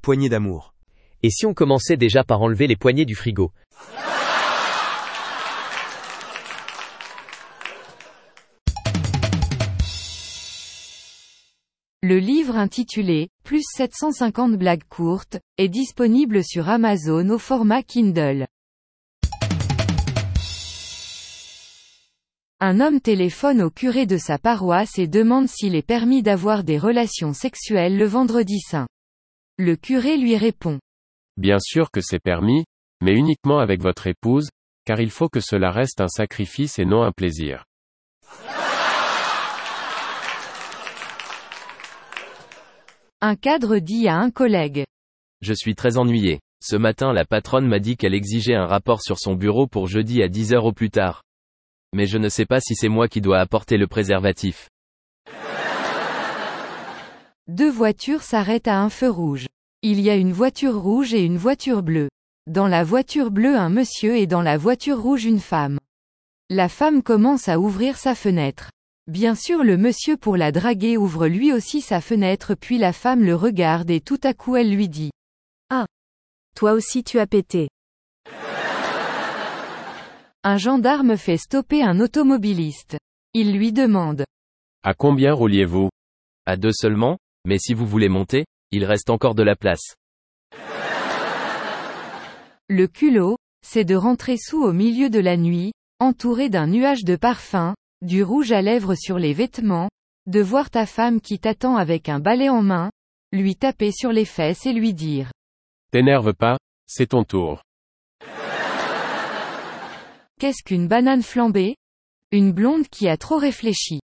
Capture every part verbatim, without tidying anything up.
poignée d'amour. Et si on commençait déjà par enlever les poignées du frigo? Le livre intitulé « Plus sept cent cinquante blagues courtes » est disponible sur Amazon au format Kindle. Un homme téléphone au curé de sa paroisse et demande s'il est permis d'avoir des relations sexuelles le vendredi saint. Le curé lui répond: Bien sûr que c'est permis, mais uniquement avec votre épouse, car il faut que cela reste un sacrifice et non un plaisir. Un cadre dit à un collègue: Je suis très ennuyé. Ce matin la patronne m'a dit qu'elle exigeait un rapport sur son bureau pour jeudi à dix heures au plus tard. Mais je ne sais pas si c'est moi qui dois apporter le préservatif. Deux voitures s'arrêtent à un feu rouge. Il y a une voiture rouge et une voiture bleue. Dans la voiture bleue un monsieur et dans la voiture rouge une femme. La femme commence à ouvrir sa fenêtre. Bien sûr le monsieur pour la draguer ouvre lui aussi sa fenêtre puis la femme le regarde et tout à coup elle lui dit: Ah! Toi aussi tu as pété. Un gendarme fait stopper un automobiliste. Il lui demande: À combien rouliez-vous? À deux seulement, mais si vous voulez monter, il reste encore de la place. Le culot, c'est de rentrer sous au milieu de la nuit, entouré d'un nuage de parfum, du rouge à lèvres sur les vêtements, de voir ta femme qui t'attend avec un balai en main, lui taper sur les fesses et lui dire: T'énerve pas, c'est ton tour. Qu'est-ce qu'une banane flambée? Une blonde qui a trop réfléchi.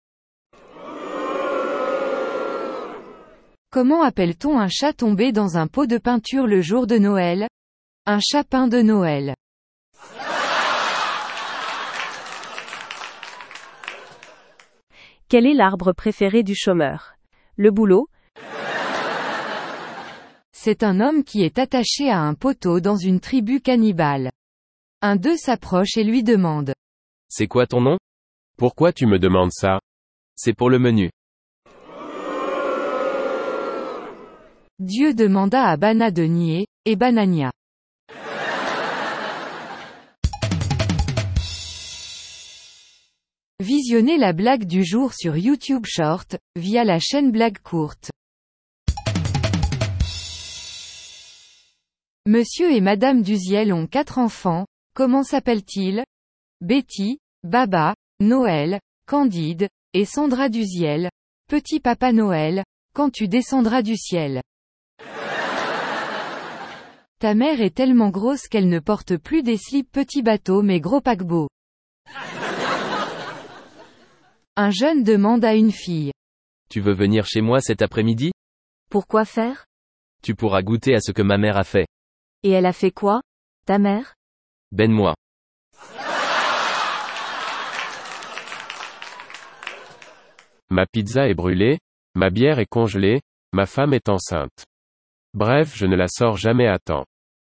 Comment appelle-t-on un chat tombé dans un pot de peinture le jour de Noël? Un chapin de Noël. Quel est l'arbre préféré du chômeur? Le boulot? C'est un homme qui est attaché à un poteau dans une tribu cannibale. Un d'eux s'approche et lui demande: C'est quoi ton nom? Pourquoi tu me demandes ça? C'est pour le menu. Dieu demanda à Bana de nier, et Banania. Visionnez la blague du jour sur YouTube Short, via la chaîne Blague Courte. Monsieur et Madame Duziel ont quatre enfants, comment s'appellent-ils? Betty, Baba, Noël, Candide, et Sandra Duziel. Petit Papa Noël, quand tu descendras du ciel. Ta mère est tellement grosse qu'elle ne porte plus des slips petit bateau mais gros paquebot. Un jeune demande à une fille: Tu veux venir chez moi cet après-midi? Pourquoi faire? Tu pourras goûter à ce que ma mère a fait. Et elle a fait quoi, ta mère? Ben-moi. Ma pizza est brûlée, ma bière est congelée, ma femme est enceinte. Bref, je ne la sors jamais à temps.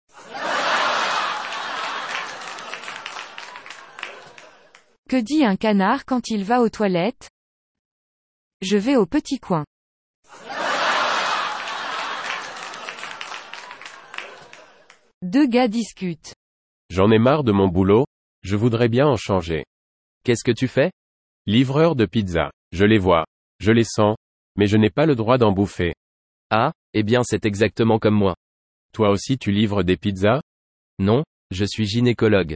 Que dit un canard quand il va aux toilettes? Je vais au petit coin. Deux gars discutent. J'en ai marre de mon boulot, je voudrais bien en changer. Qu'est-ce que tu fais? Livreur de pizza. Je les vois. Je les sens. Mais je n'ai pas le droit d'en bouffer. Ah, eh bien c'est exactement comme moi. Toi aussi tu livres des pizzas? Non, je suis gynécologue.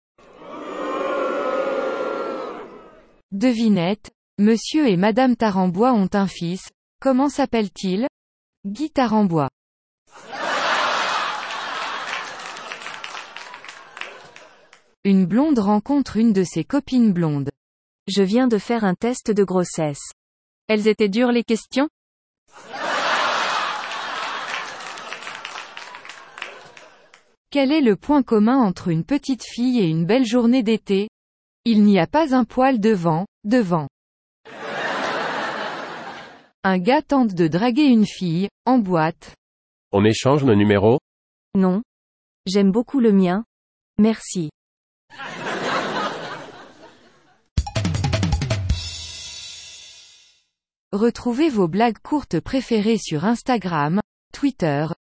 Devinette, Monsieur et Madame Tarambois ont un fils, comment s'appelle-t-il? Guy Tarambois. Une blonde rencontre une de ses copines blondes. Je viens de faire un test de grossesse. Elles étaient dures les questions? Quel est le point commun entre une petite fille et une belle journée d'été? Il n'y a pas un poil de vent, devant. Un gars tente de draguer une fille, en boîte. On échange nos numéros? Non. J'aime beaucoup le mien. Merci. Retrouvez vos blagues courtes préférées sur Instagram, Twitter,